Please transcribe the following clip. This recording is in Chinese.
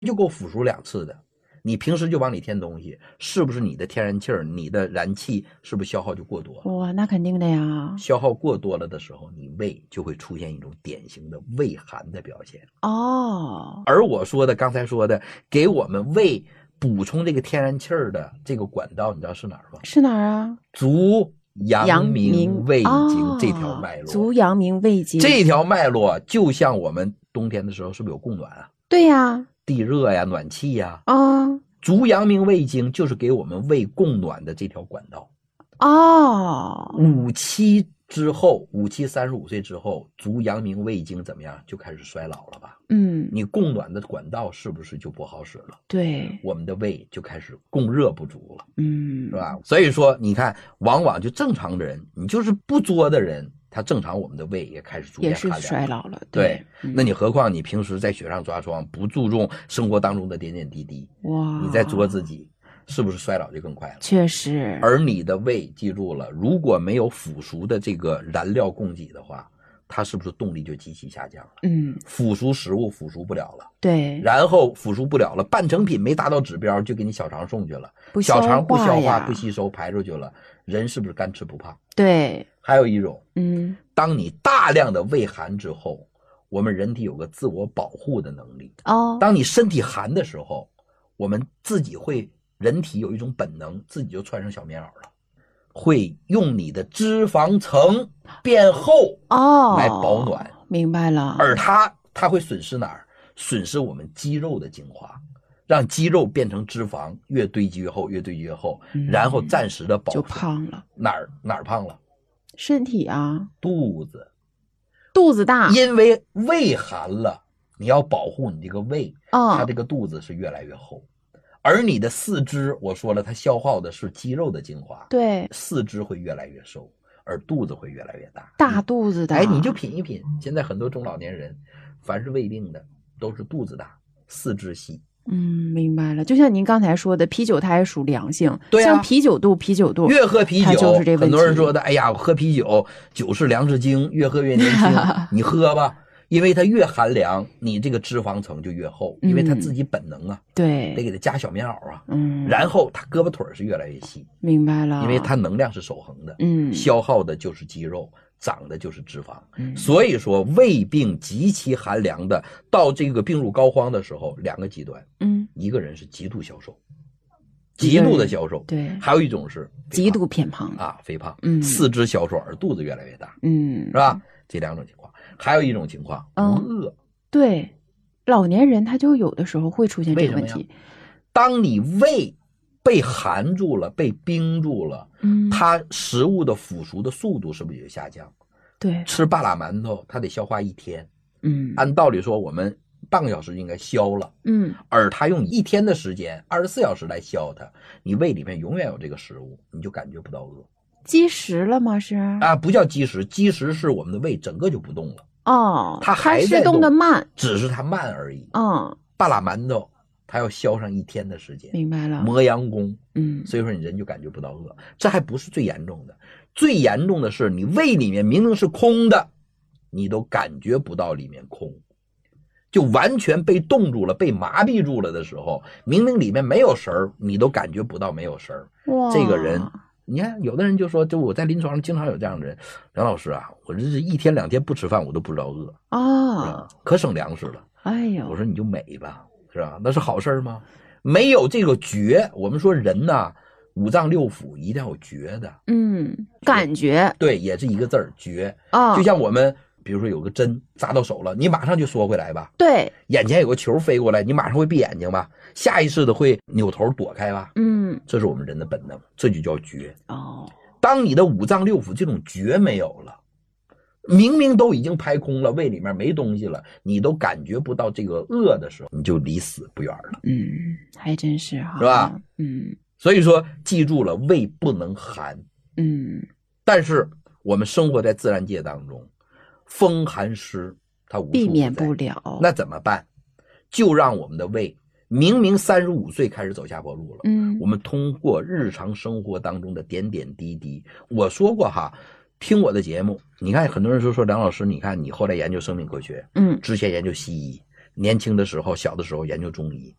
就够腐熟2次的。你平时就往里添东西，是不是你的天然气儿、你的燃气是不是消耗就过多了？ 哇，那肯定的呀。 消耗过多了的时候，你胃就会出现一种典型的胃寒的表现。 哦， 而我说的刚才说的，给我们胃补充这个天然气儿的这个管道，你知道是哪儿吗？ 是哪儿啊？ 足阳明胃经这条脉络。 足阳明胃经这条脉络就像我们冬天的时候是不是有供暖啊？ 对呀， 地热呀，暖气呀。足阳明胃经就是给我们胃供暖的这条管道。57之后，57 35岁之后，足阳明胃经怎么样？就开始衰老了吧？你供暖的管道是不是就不好使了？ 对， 我们的胃就开始供热不足了，是吧？所以说，你看，往往就正常的人，你就是不作的人，他正常我们的胃也开始逐渐寒凉， 也是衰老了。 对，那你何况你平时在雪上抓霜，不注重生活当中的点点滴滴， 哇， 你在作自己，是不是衰老就更快了？ 确实。 而你的胃，记住了，如果没有腐熟的这个燃料供给的话，它是不是动力就极其下降了？腐熟食物腐熟不了了， 对， 然后腐熟不了了，半成品没达到指标就给你小肠送去了，小肠不消化不吸收排出去了，人是不是干吃不胖？ 对。 还有一种，当你大量的胃寒之后，我们人体有个自我保护的能力。当你身体寒的时候，我们自己人体有一种本能，自己就穿上小棉袄了，会用你的脂肪层变厚来保暖。 明白了。 而它会损失哪儿？损失我们肌肉的精华，让肌肉变成脂肪，越堆积越厚，越堆积越厚，然后暂时的保护。 就胖了。 哪儿胖了？ 身体啊， 肚子大，因为胃寒了，你要保护你这个胃，它这个肚子是越来越厚。而你的四肢，我说了，它消耗的是肌肉的精华， 对， 四肢会越来越瘦，而肚子会越来越大， 大肚子的。 你就品一品，现在很多中老年人，凡是胃病的，都是肚子大，四肢细。 明白了。就像您刚才说的，啤酒它也属凉性， 对像啤酒肚， 越喝啤酒就是这问题。 很多人说的，哎呀，喝啤酒，酒是粮食精，越喝越年轻。你喝吧，因为它越寒凉，你这个脂肪层就越厚，因为它自己本能啊， 对， 得给它加小棉袄啊，然后它胳膊腿是越来越细， 明白了， 因为它能量是守恒的，消耗的就是肌肉，长的就是脂肪，所以说胃病极其寒凉的，到这个病入膏肓的时候，两个极端，一个人是极度消瘦，极度的消瘦， 对， 还有一种是极度偏胖啊，肥胖，四肢消瘦而肚子越来越大，是吧？这两种情况，还有一种情况，饿， 对，老年人他就有的时候会出现这个问题。 当你胃被寒住了，被冰住了，它食物的腐熟的速度是不是也下降？ 对， 吃半拉馒头，它得消化1天，按道理说我们半个小时应该消了，而它用1天的时间，24小时来消它，你胃里面永远有这个食物，你就感觉不到饿。 积食了吗？是啊， 不叫积食，积食是我们的胃整个就不动了。它还在动得慢， 只是它慢而已。半拉馒头，它要消上1天的时间。 明白了。 磨洋工。所以说你人就感觉不到饿。这还不是最严重的，最严重的是你胃里面明明是空的，你都感觉不到里面空，就完全被冻住了，被麻痹住了的时候，明明里面没有食儿，你都感觉不到没有食儿。这个人。你看，有的人就说，就我在临床上经常有这样的人，梁老师啊，我这是1天2天不吃饭，我都不知道饿可省粮食了。 哎呦， 我说你就美吧，是吧？那是好事吗？没有这个觉，我们说人呐，5脏6腑一定要有觉的， 感觉， 对，也是一个字儿，觉就像我们。比如说有个针扎到手了，你马上就缩回来吧。 对， 眼前有个球飞过来，你马上会闭眼睛吧，下意识的会扭头躲开吧。这是我们人的本能，这就叫觉。当你的5脏6腑这种觉没有了，明明都已经排空了，胃里面没东西了，你都感觉不到这个饿的时候，你就离死不远了。 还真是哈， 是吧？所以说记住了，胃不能寒。但是我们生活在自然界当中。风寒湿它无处避免不了， 那怎么办？就让我们的胃明明35岁开始走下坡路了，我们通过日常生活当中的点点滴滴，我说过哈，听我的节目，你看很多人说梁老师，你看你后来研究生命科学，之前研究西医， 年轻的时候、小的时候研究中医，